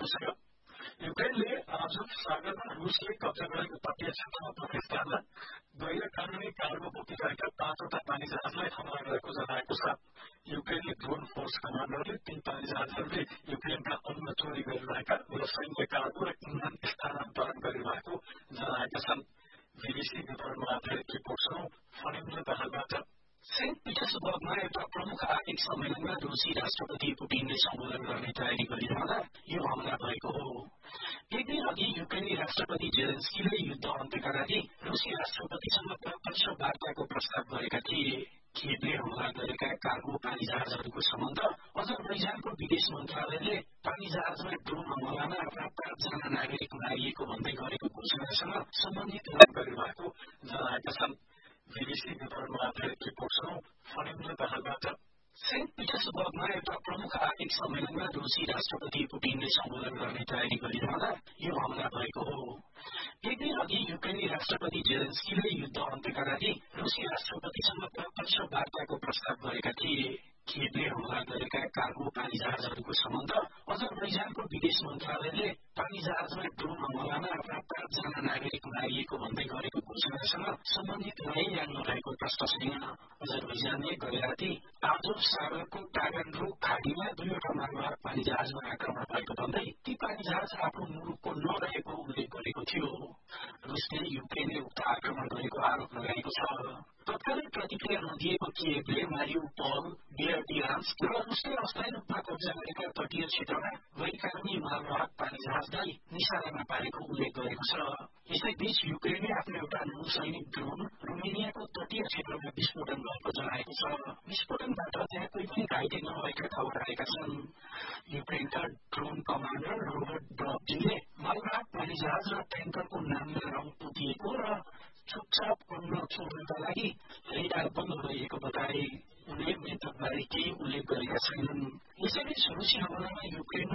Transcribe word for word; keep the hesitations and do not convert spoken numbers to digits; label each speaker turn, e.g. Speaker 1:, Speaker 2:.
Speaker 1: जनाएको छ। युक्रेनले आजब सागरमा रुसले कब्जा गरेको तटीय क्षेत्रमा पाकिस्तानमा गैर कानूनी कार्गो बोकिरहेका पाँचवटा पानी जहाजलाई हमला गरेको जनाएको छ। युक्रेनली ड्रोन फोर्स कमान्डरले ती पानी जहाजहरूले युक्रेनका अन्न चोरी गरिरहेका र सैन्य कार्गो र इन्धन स्थानान्तरण गरिरहेको जनाएका छन्। बीबीसी नेपालमा आधारित रिपोर्ट सुनौ फणेन्द्र दाहालबाट।
Speaker 2: सेन्ट पिटर्सबर्गमा एउटा प्रमुख आर्थिक सम्मेलनमा रुसी राष्ट्रपति पुटिनले सम्बोधन गर्ने तयारी गरिरहँदा यो हमला भएको हो। एक दिन अघि युक्रेनी राष्ट्रपति जेलेन्स्कीले युद्ध अन्त्यका लागि रुसी राष्ट्रपतिसँग प्रत्यक्ष वार्ताको प्रस्ताव गरेका थिए। किएभले हमला गरेका कार्गो पानी जहाजहरूको सम्बन्ध अजरबैजानको विदेश मन्त्रालयले पानी जहाजमा ड्रोन हमलामा आफ्ना पाँचजना नागरिक मारिएको भन्दै गरेको घोषणासँग सम्बन्धित गरिरहेको जनाएका छन्। बीबीसी नेपालमा आधारित रिपोर्ट सुनौ फणेन्द्र दाहालबाट। सेन्ट पिटर्सबर्गमा एउटा प्रमुख आर्थिक सम्मेलनमा रुसी राष्ट्रपति पुटिनले सम्बोधन गर्ने तयारी गरिरहँदा यो हमला भएको हो। एक दिन अघि युक्रेनी राष्ट्रपति जेलेन्स्कीले युद्ध अन्त्यका लागि रुसी राष्ट्रपतिसँग प्रत्यक्ष वार्ताको प्रस्ताव गरेका थिए। किएभले हमला गरेका कार्गो पानी जहाजहरूको सम्बन्ध अजरबैजानको विदेश मन्त्रालयले पानी जहाजमा ड्रोन हमलामा आफ्ना पाँचजना नागरिक मारिएको भन्दै गरेको घोषणासँग सम्बन्धित नयाँ रहेको प्रश्न छैन। अजरबैजानले गए राति आजोभ सागरको टागानरुग खाडीमा दुईवटा मालवाहक पानी जहाजमा आक्रमण भएको भन्दै ती पानी जहाज आफ्नो मुलुकको नरहेको उल्लेख गरेको थियो। रुसले युक्रेनले उक्त आक्रमण गरेको आरोप लगाएको छ। तत्कालीन प्रतिक्रिया नदिएको किएभले मारिउपोल, बेर्डियान्स्क र रुसले अस्थायी रूपमा कब्जा गरेका तटीय क्षेत्रमा गैरकानूनी मालवाहक पानी जहाजलाई निशानामा पारेको उल्लेख गरेको छ। यसैबीच युक्रेनले आफ्नो एउटा नौसैनिक ड्रोन रोमेनियाको तटीय क्षेत्रमा विस्फोटन भएको जनाएको छ। विस्फोटनबाट त्यहाँ कोही पनि घाइते नभएका खबर आएका छन्। युक्रेनका ड्रोन कमान्डर रोबर्ट ड्रब्जीले मालवाहक पानी जहाज र ट्याङ्करको नाममा रङ पोतिएको र चुपचाप उड्न छोड्नका लागि रेडार बन्द गरिएको बताए। उनले मृतकबारे केही उल्लेख गरेका छैनन्। यसैबीच रुसी हमलामा युक्रेनमा